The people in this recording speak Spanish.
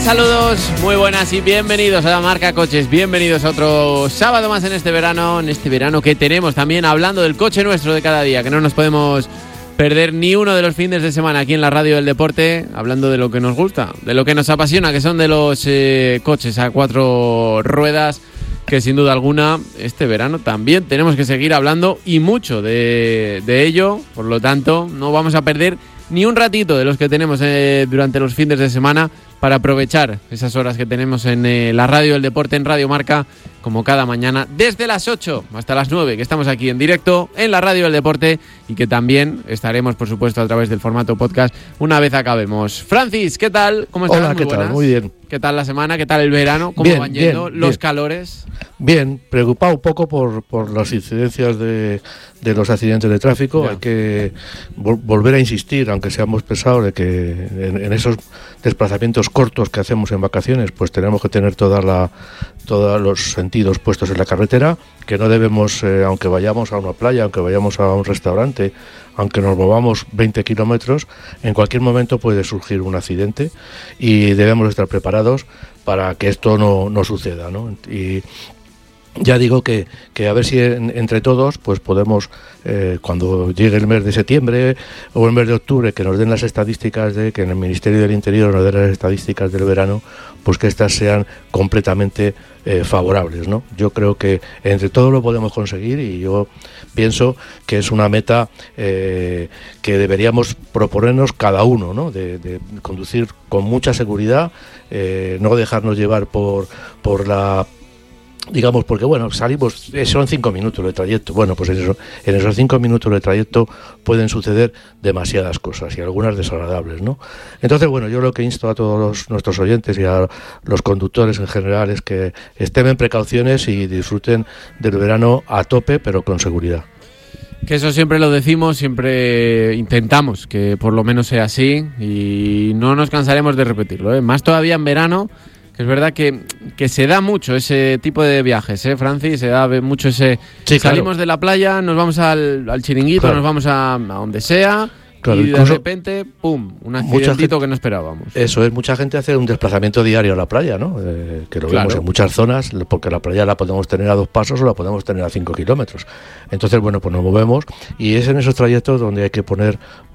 Saludos, muy buenas y bienvenidos a la Marca Coches, bienvenidos a otro sábado más en este verano que tenemos también hablando del coche nuestro de cada día, que no nos podemos perder ni uno de los fines de semana aquí en la Radio del Deporte, hablando de lo que nos gusta, de lo que nos apasiona, que son de los coches a 4 ruedas, que sin duda alguna este verano también tenemos que seguir hablando y mucho de ello, por lo tanto no vamos a perder ni un ratito de los que tenemos durante los fines de semana para aprovechar esas horas que tenemos en la Radio del Deporte, en Radio Marca, como cada mañana, desde las 8 hasta las 9, que estamos aquí en directo en la Radio del Deporte y que también estaremos, por supuesto, a través del formato podcast una vez acabemos. Francis, ¿qué tal? ¿Cómo estás? Hola, ¿qué tal? Muy bien. ¿Qué tal la semana? ¿Qué tal el verano? ¿Cómo van yendo los calores? Bien, preocupado un poco por las incidencias de los accidentes de tráfico. Hay que volver a insistir, aunque seamos pesados, de que en esos desplazamientos cortos que hacemos en vacaciones, pues tenemos que tener todos los sentidos puestos en la carretera, que no debemos, aunque vayamos a una playa, aunque vayamos a un restaurante, aunque nos movamos 20 kilómetros, en cualquier momento puede surgir un accidente y debemos estar preparados para que esto no suceda, ¿no? Y ya digo que a ver si entre todos pues podemos, cuando llegue el mes de septiembre o el mes de octubre, que nos den las estadísticas que en el Ministerio del Interior nos den las estadísticas del verano, pues que estas sean completamente favorables, ¿no? Yo creo que entre todos lo podemos conseguir y yo pienso que es una meta que deberíamos proponernos cada uno, ¿no? De conducir con mucha seguridad, no dejarnos llevar por la... Digamos, porque bueno, salimos, son 5 minutos de trayecto. Bueno, pues en esos 5 minutos de trayecto pueden suceder demasiadas cosas y algunas desagradables, ¿no? Entonces, bueno, yo lo que insto a todos nuestros oyentes y a los conductores en general es que extremen precauciones y disfruten del verano a tope, pero con seguridad. Que eso siempre lo decimos, siempre intentamos que por lo menos sea así y no nos cansaremos de repetirlo, ¿eh? Más todavía en verano. Es verdad que se da mucho ese tipo de viajes, Francis, se da mucho ese... Sí, salimos de la playa, nos vamos al chiringuito, claro. Nos vamos a donde sea, claro, y de repente, ¡pum!, un accidentito que no esperábamos. Eso es, mucha gente hace un desplazamiento diario a la playa, ¿no? Que lo vemos en muchas zonas, porque la playa la podemos tener a 2 pasos o la podemos tener a 5 kilómetros. Entonces, bueno, pues nos movemos y es en esos trayectos donde hay que poner